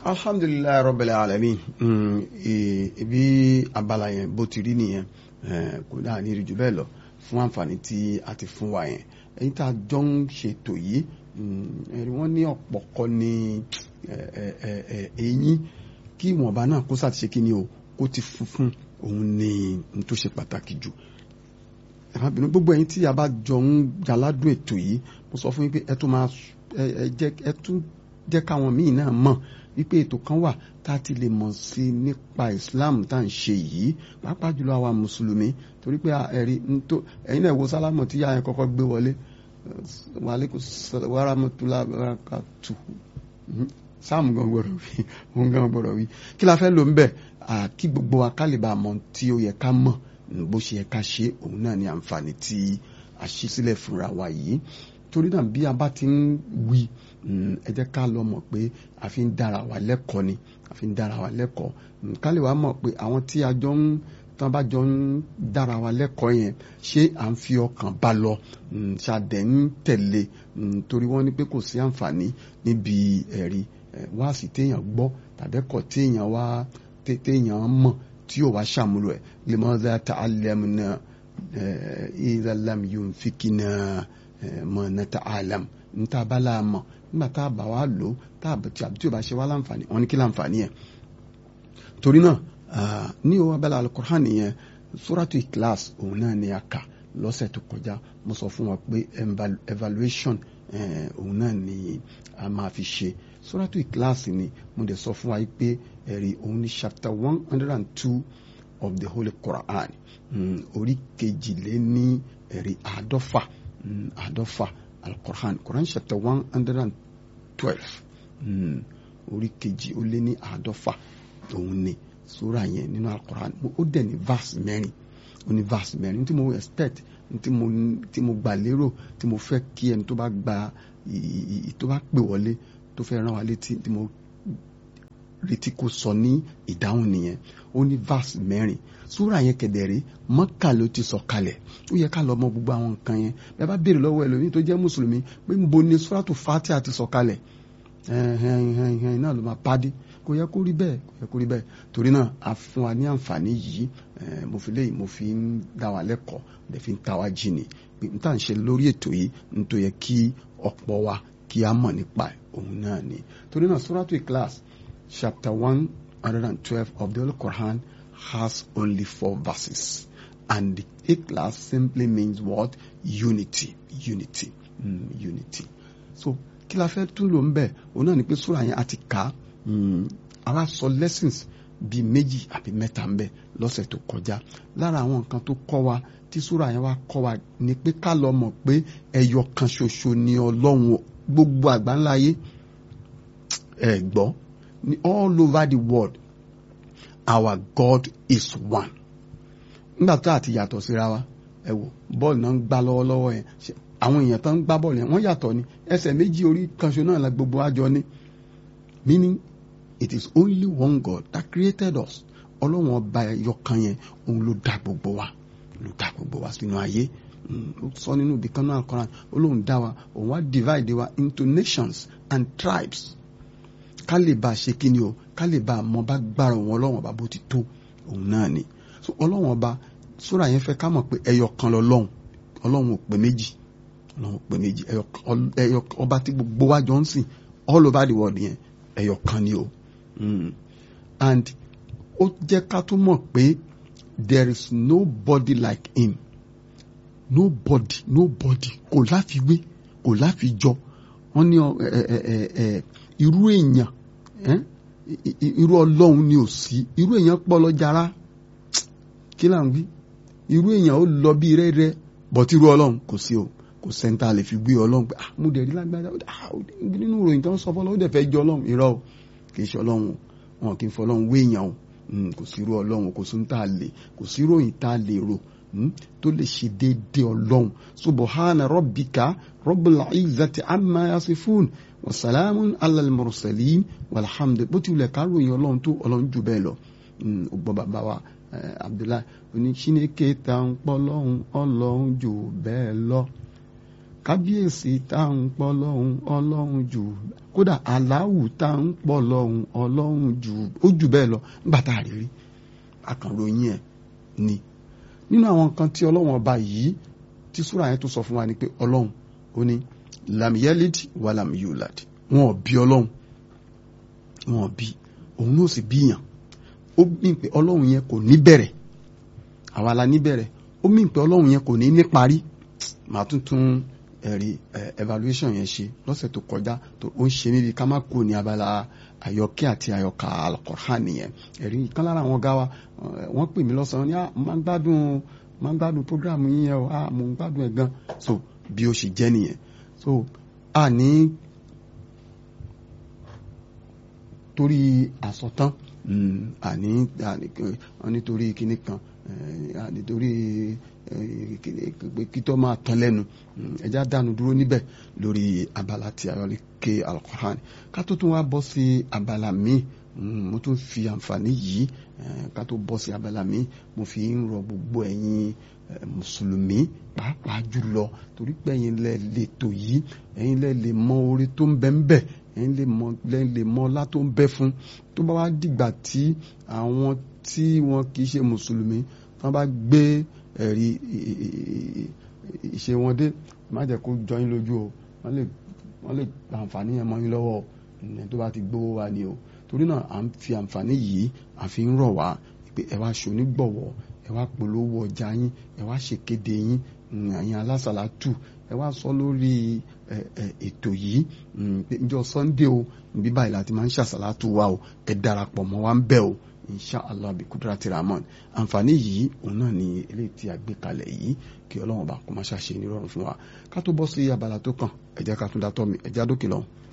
alhamdulilayi rabbil alamin. Ibi abala yẹn bó ti rí nìyẹn, kò dáa ní ìrìjù bẹ́ẹ̀ lọ fún àǹfààní tí a ti fún wa yẹn. Ẹ̀yin tá a jọ ń ṣètò yìí, wọ́n ní ọ̀pọ̀ kọ́ ní eyín kí ìwọ̀nba náà kó sàti ṣe kí ni o kó ti funfun, òun ni n tó ṣe pàtàkì jù. Ẹ̀fàbìnú gbogbo ẹ̀yin tí a bá jọ ń jaládùn ètò yìí, mo sọ fún yín pé ẹ tún jẹ́ káwọn míì náà mọ̀ wípé ètò kan wà tá a ti lè mọ̀ sí nípa Islam tá à ń ṣe yìí, pàápàá jùlọ àwa mùsùlùmí, torí pé ẹ̀yin náà wo sálámù tí yáa yẹn kọ́kọ́ gbé wọlé, wa alaikum wa rahmatullahi wa barakatuh, sáàmù gan gbọ́dọ̀ wí, òun gan gbọ́dọ̀ wí. Kí la fẹ́ lò ń bẹ̀? Kí gbogbo wa ká lè bá mọ̀ tí ó yẹ ká mọ̀, bó ṣe yẹ ká ṣe, òun náà ni àǹfààní tí a ṣí sílẹ̀ fúnra wa yìí. Torí náà bí a bá ti ń wí, ẹ jẹ́ ká lọ mọ̀ pé a fi ń dára wa lẹ́kọ̀ọ́ ni, a fi ń dára wa lẹ́kọ̀ọ́. Ká lè wá mọ̀ pé àwọn tí a jọ ń tán bá jọ ń dára wa lẹ́kọ̀ọ́ yẹn, ṣé à ń fi ọkàn bá lọ, ṣàdẹ̀ ń tẹ̀lé, torí wọ́n ní pé kò sí àǹfààní níbi ẹ̀rí wáàsí téèyàn gbọ́ tàbẹ́kọ̀ téèyàn mọ̀ tí ò wá ṣàmúlò ẹ̀. limadha ta'allamna idha lam yunfikina ma nata'alam. Níta bá la mọ̀ nígbà tá a bá wa lò tí ò bá ṣe wá láǹfààní, wọ́n ní kí láǹfààní ẹ̀. Torí náà ní o abẹ́lẹ̀ alukur'an yẹn, suratu Ikhlas òun náà ni a kà lọ́sẹ̀ tó kọjá. Mo sọ fún wa pé evaluation òun náà ni a máa fi ṣe. Suratu Ikhlas ni mo dẹ̀ sọ fún wa pé ẹ̀rí òun ni chapter 102 of the Holy Quran, orí kejìléní ẹ̀rí àádọ́fà al-Quran, Quran chapter 112, orí kejì ó lé ní àádọ́fà òun ni sura yẹn nínú al-Quran. Ó dẹ̀ ní verse mẹ́rin, ó ní verse mẹ́rin tí mo expect, tí mo gbà lérò, tí mo fẹ́ kí ẹni tó bá pè wọlé tó fẹ́ rán wa létí, tí mo retí kó sọ ní ìdáhùn nìyẹn. Ó ní verse mẹ́rin. Súrà yẹn kẹ̀dẹ̀rẹ́ Mọ́kà ló ti sọ kalẹ̀. Ó yẹ ká lọ mọ gbogbo àwọn nǹkan yẹn. Bẹ́ẹ̀ bá béèrè lọ́wọ́ ẹlòmíì tó jẹ́ mùsùlùmí pé ń bo ni Súrátù Fátíhà ti sọ kalẹ̀, náà ló máa pàdé. Kò yẹ kó rí bẹ́ẹ̀. Torí náà a fún wa ní àǹfààní yìí, mo fi ń dá wa lẹ́kọ̀ọ́, mo fi ń ta wa jí ni. N tá à ń ṣe lórí ètò yìí n tó yẹ kí ọ̀pọ̀ wa kí a mọ̀ nípa òun náà ni. Torí náà Suratu Ikhlas chapter 112 of the Holy Quran has only 4 verses, and the Ikhlas simply means what? Unity. So kí la fẹ́ tún lò ń bẹ̀? Òun náà ni pé súrà yẹn a ti kà, àwa sọ lessons bíi 2 àbí 3 ń bẹ̀ lọ́sẹ̀ tó kọjá. Lára àwọn nǹkan tó kọ́ wa tí súrà yẹn wá kọ́ wa ni pé ká lọ mọ̀ pé ẹyọ kan ṣoṣo ni Ọlọ́run gbogbo àgbáńlá ayé. Gbọ́ ní all over the world, our God is one. Nígbà tó àti yàtọ̀ síra wa, ẹ wò bọ́ọ̀lù náà ń gbá lọ́wọ́lọ́wọ́ yẹn, àwọn èèyàn tó ń gbá bọ́ọ̀lù yẹn wọ́n yàtọ̀ ni, ẹsẹ̀ méjì orí kanṣo náà la gbogbo àjọ ní. Meaning it is only one God that created us. Ọlọ́run ọba ẹyọ kan yẹn òun ló dá gbogbo wa sínú ayé. Ó sọ nínú ibi kan náà Quran, Ọlọ́run dá wa, òun wá divide wa into nations and tribes. Ká lè bá ṣe kí ni o, ká lè bá mọ bá gbára òun Ọlọ́run ọba bó ti tó òun náà ni. So Ọlọ́run ọba súrà yẹn fẹ́ ká mọ̀ pé ẹyọ kan lọ́lọ́run, Ọlọ́run ò pé méjì, ẹyọ ọba tí gbogbo wa jọ ń sìn all over the world yẹn ẹyọ kan ni o. And ó jẹ́ ká tó mọ̀ pé there is nobody like him. Nobody kò láfiwé, kò láfijọ. Wọ́n ní irú èèyàn, irú Ọlọ́run ni ò sí. Irú èèyàn pọ̀ lọ jàrá, kí là ń wí? Irú èèyàn ó lọ bí rẹ́rẹ́, bọ̀tí irú Ọlọ́run kò sí o. Kò sẹ́ńtà lè fi gbé Ọlọ́run pé mo dẹ̀ rí lágbájá nínú ìròyìn tó ń sọ fọ́lọ́run ó dẹ̀ fẹ́ jọ Ọlọ́run. Irọ́ o, kì í ṣe Ọlọ́run, wọn kì í fọ Ọlọ́run wé èèyàn o. Kò sí irú Ọlọ́run, kò sí ń tà lè, kò sí ìròyìn tá a lè rò tó lè ṣe déédéé Ọlọ́run. Subhana rabbika rabbil izzati amma yasifun wa salamun alal mursalin walhamdu. Bó ti wulẹ̀ ká ròyìn Ọlọ́run tó, Ọlọ́run jù bẹ́ẹ̀ lọ. Ògbọ́n bàbá wa Abdullahi oní Chineke ta ń pọ́ Ọlọ́run jù bẹ́ẹ̀ lọ. kábíyèsí tá à ń pọ̀ lọ́hùn ọlọ́run jù, kódà aláwù tá à ń pọ̀ lọ́hùn ọlọ́run jù, ó jù bẹ́ẹ̀ lọ nígbà tá a rí rí akànròyìn ẹ̀ ni. Nínú àwọn nǹkan tí ọlọ́run ọba yìí tí súrà yẹn tó sọ fún wa ni pé ọlọ́run ó ní lam yalid wa lam yulad, wọn ò bí ọlọ́run, wọn ò bí òun ló sì bíyàn. Ó mì pé ọlọ́run yẹn kò ní bẹ̀rẹ̀, àwa la ní bẹ̀rẹ̀. Ó mì pé ọlọ́run yẹn kò ní ní parí. Màá tuntun ẹ̀rí evaluation yẹn ṣe lọ́sẹ̀ tó kọjá tó ó ń ṣe níbi ká má kú ní abala àyọkẹ́ àti àyọkà Al-Qur'an nìyẹn. Ẹ̀rí kan lára àwọn ọ̀gá wa wọ́n pè mí lọ́sàn-án ní máa ń gbádùn program yín yẹn o, mo ń gbádùn ẹ̀ gan. So bí ó ṣe jẹ́ nìyẹn. So a ní torí àsọtán nítorí kíní kan nítorí kí tó máa tán lẹ́nu ẹja dánu dúró níbẹ̀ lórí abala tí àyọkẹ́ Al-Qur'an. Ká tó tún wá bọ́ sí abala míì, mo tún fi àǹfààní yìí ká tó bọ́ sí abala míì mo fi ń rọ gbogbo ẹ̀yin mùsùlùmí pàápàá jùlọ torí pé ẹ̀yin lẹ lè tò yìí, ẹ̀yin lẹ lè mọ oore tó ń bẹ ń bẹ, ẹ̀yin lè mọ ọlá tó ń bẹ fún. Tó bá wá dìgbà tí àwọn tí wọn kì í ṣe mùsùlùmí wọ́n bá gbé ẹ̀rí ìṣe wọn dé, má jẹ́ kó jọ yín lójú o, wọ́n lè àǹfààní yẹn mọ́ yín lọ́wọ́ o, tó bá ti gbówó wa ni o. Torí náà à ń fi àǹfààní yìí àfi ń rọ̀ wá pé ẹ wá ṣonígbọ̀wọ́, ẹ wá polówó ọjà yín, ẹ wá ṣèkéde yín, ẹ̀yin alásàlátù ẹ wá sọ lórí ètò yìí pé níjọ́ Sunday o níbí báyìí láti máa ń ṣàṣàlátù wa o, ẹ darapọ̀ mọ́ wa ń bẹ̀ o, inshallah bi kudrati rahman. Àǹfààní yìí òun náà ni eléyìí tí a gbé kalẹ̀ yìí kí Ọlọ́run bá kó má ṣàṣe nírọ̀rùn fún wa. Ká tó bọ́ sí abala tó kàn ẹ jẹ́ ká tún dátọ́ mi ẹ já dókè lọ́hùn.